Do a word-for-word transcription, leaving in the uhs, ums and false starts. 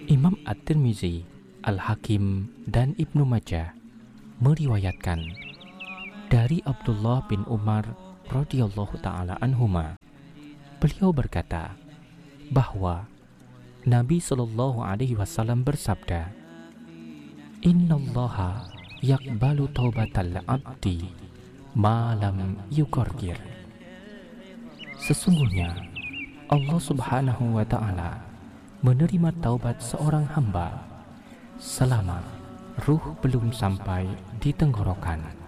Imam At-Tirmizi, Al-Hakim, dan Ibnu Majah meriwayatkan dari Abdullah bin Umar radhiyallahu ta'ala anhuma. Beliau berkata bahwa Nabi Shallallahu alaihi wasallam bersabda, "Innallaha yaqbalu taubatal abdi ma lam yuqarqir." Sesungguhnya Allah Subhanahu wa ta'ala menerima taubat seorang hamba selama ruh belum sampai di tenggorokan.